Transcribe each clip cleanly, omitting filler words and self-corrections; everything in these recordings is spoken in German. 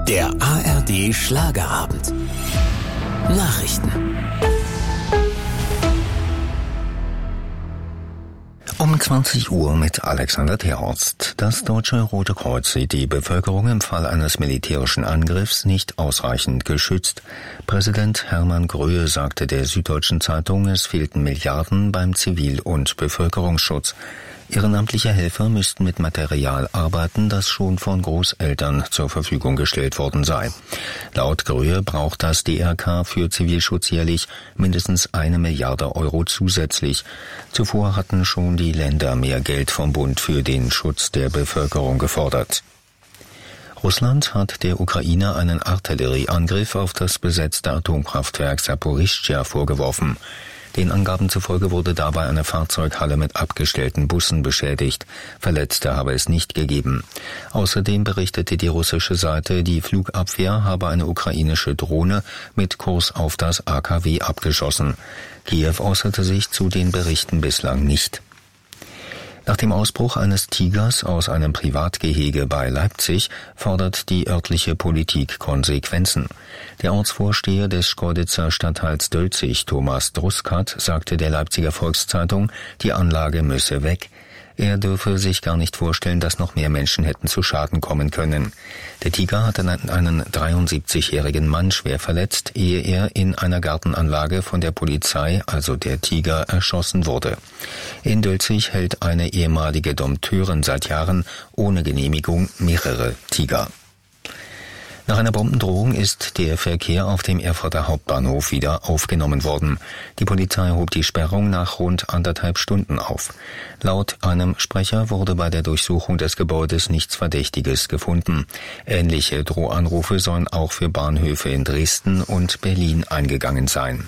Der ARD Schlagerabend. Nachrichten. Um 20 Uhr mit Alexander Terhorst. Das Deutsche Rote Kreuz sieht die Bevölkerung im Fall eines militärischen Angriffs nicht ausreichend geschützt. Präsident Hermann Gröhe sagte der Süddeutschen Zeitung, es fehlten Milliarden beim Zivil- und Bevölkerungsschutz. Ehrenamtliche Helfer müssten mit Material arbeiten, das schon von Großeltern zur Verfügung gestellt worden sei. Laut Gröhe braucht das DRK für Zivilschutz jährlich mindestens 1 Milliarde Euro zusätzlich. Zuvor hatten schon die Länder mehr Geld vom Bund für den Schutz der Bevölkerung gefordert. Russland hat der Ukraine einen Artillerieangriff auf das besetzte Atomkraftwerk Saporischschja vorgeworfen. Den Angaben zufolge wurde dabei eine Fahrzeughalle mit abgestellten Bussen beschädigt. Verletzte habe es nicht gegeben. Außerdem berichtete die russische Seite, die Flugabwehr habe eine ukrainische Drohne mit Kurs auf das AKW abgeschossen. Kiew äußerte sich zu den Berichten bislang nicht. Nach dem Ausbruch eines Tigers aus einem Privatgehege bei Leipzig fordert die örtliche Politik Konsequenzen. Der Ortsvorsteher des Schkeuditzer Stadtteils Dölzig, Thomas Druskat, sagte der Leipziger Volkszeitung, die Anlage müsse weg. Er dürfe sich gar nicht vorstellen, dass noch mehr Menschen hätten zu Schaden kommen können. Der Tiger hatte einen 73-jährigen Mann schwer verletzt, ehe er in einer Gartenanlage von der Polizei, also der Tiger, erschossen wurde. In Dölzig hält eine ehemalige Dompteurin seit Jahren ohne Genehmigung mehrere Tiger. Nach einer Bombendrohung ist der Verkehr auf dem Erfurter Hauptbahnhof wieder aufgenommen worden. Die Polizei hob die Sperrung nach rund 1,5 Stunden auf. Laut einem Sprecher wurde bei der Durchsuchung des Gebäudes nichts Verdächtiges gefunden. Ähnliche Drohanrufe sollen auch für Bahnhöfe in Dresden und Berlin eingegangen sein.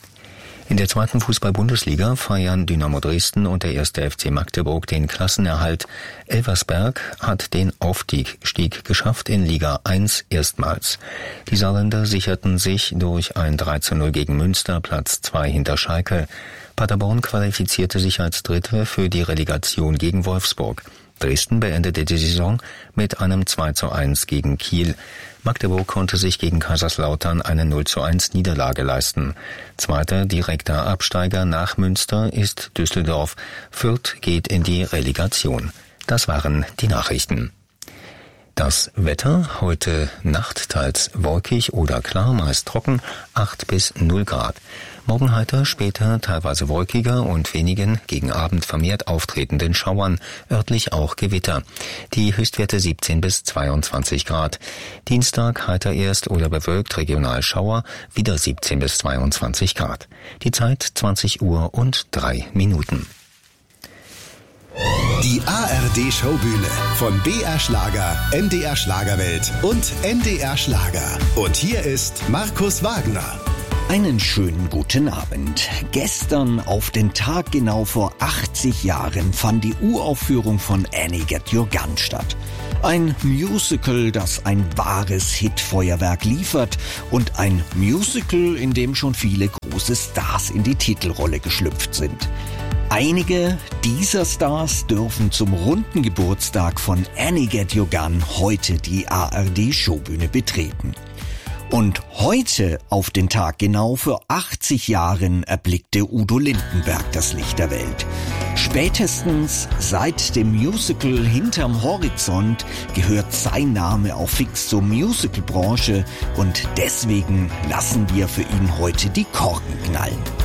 In der 2. Fußball-Bundesliga feiern Dynamo Dresden und der 1. FC Magdeburg den Klassenerhalt. Elversberg hat den Aufstieg geschafft in Liga 1 erstmals. Die Saarländer sicherten sich durch ein 3:0 gegen Münster Platz 2 hinter Schalke. Paderborn qualifizierte sich als Dritte für die Relegation gegen Wolfsburg. Dresden beendete die Saison mit einem 2:1 gegen Kiel. Magdeburg konnte sich gegen Kaiserslautern eine 0:1 Niederlage leisten. Zweiter direkter Absteiger nach Münster ist Düsseldorf. Fürth geht in die Relegation. Das waren die Nachrichten. Das Wetter: heute Nacht teils wolkig oder klar, meist trocken, 8 bis 0 Grad. Morgen heiter, später teilweise wolkiger und wenigen gegen Abend vermehrt auftretenden Schauern, örtlich auch Gewitter. Die Höchstwerte 17 bis 22 Grad. Dienstag heiter erst oder bewölkt, regional Schauer, wieder 17 bis 22 Grad. Die Zeit 20 Uhr und 3 Minuten. Die ARD Showbühne von BR Schlager, MDR Schlagerwelt und NDR Schlager. Und hier ist Markus Wagner. Einen schönen guten Abend. Gestern auf den Tag genau vor 80 Jahren fand die Uraufführung von Annie Get Your Gun statt. Ein Musical, das ein wahres Hitfeuerwerk liefert und ein Musical, in dem schon viele große Stars in die Titelrolle geschlüpft sind. Einige dieser Stars dürfen zum runden Geburtstag von Annie Get Your Gun heute die ARD-Showbühne betreten. Und heute, auf den Tag genau vor 80 Jahren, erblickte Udo Lindenberg das Licht der Welt. Spätestens seit dem Musical Hinterm Horizont gehört sein Name auch fix zur Musicalbranche und deswegen lassen wir für ihn heute die Korken knallen.